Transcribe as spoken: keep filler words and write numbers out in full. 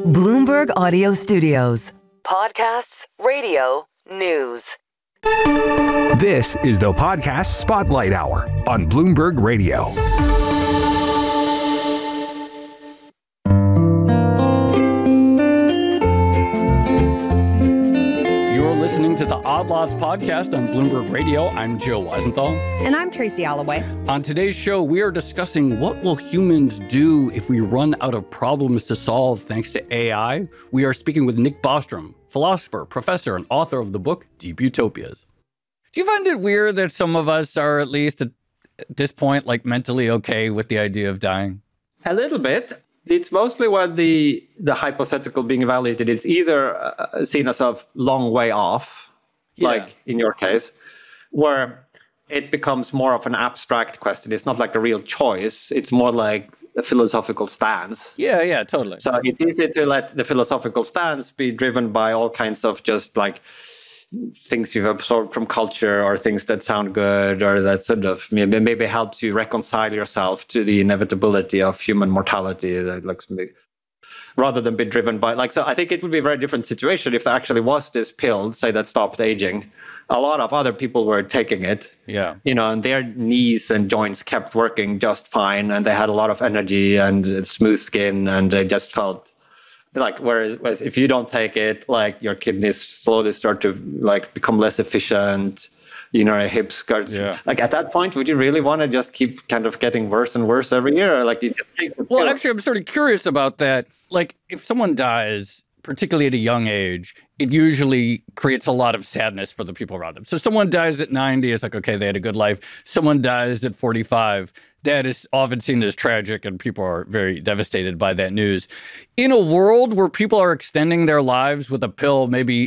Bloomberg Audio Studios. Podcasts, radio, news. This is the Podcast Spotlight Hour on Bloomberg Radio. You're listening to the Odd Lots podcast on Bloomberg Radio. I'm Joe Weisenthal. And I'm Tracy Alloway. On today's show, we are discussing what will humans do if we run out of problems to solve thanks to A I. We are speaking with Nick Bostrom, philosopher, professor, and author of the book Deep Utopias. Do you find it weird that some of us are, at least at this point, like mentally okay with the idea of dying? A little bit. It's mostly when the the hypothetical being evaluated is either uh, seen as a long way off, yeah. like in your case, where it becomes more of an abstract question. It's not like a real choice. It's more like a philosophical stance. Yeah, yeah, totally. So it's easy to let the philosophical stance be driven by all kinds of just like things you've absorbed from culture or things that sound good or that sort of maybe, maybe helps you reconcile yourself to the inevitability of human mortality, like, rather than be driven by like. So I think it would be a very different situation if there actually was this pill, say, that stopped aging. A lot of other people were taking it, yeah, you know, and their knees and joints kept working just fine, and they had a lot of energy and smooth skin, and they just felt like, whereas, whereas if you don't take it, like your kidneys slowly start to like become less efficient, you know, your hips start, yeah. like at that point, would you really want to just keep kind of getting worse and worse every year? Or like you just take the Well, pill? Actually, I'm sort of curious about that. Like if someone dies, particularly at a young age, it usually creates a lot of sadness for the people around them. So someone dies at ninety, it's like, okay, they had a good life. Someone dies at forty-five. That is often seen as tragic, and people are very devastated by that news. In a world where people are extending their lives with a pill, maybe